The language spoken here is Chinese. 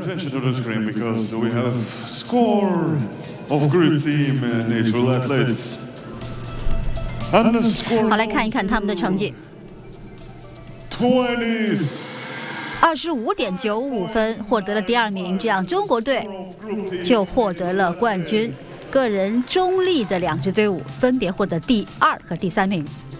attention to the screen because we have score of group team natural athletes. And the score. 好，来看一看他们的成绩。25.95分获得了第2名，这样中国队就获得了冠军。个人中立的2支队伍分别获得第2和第3名。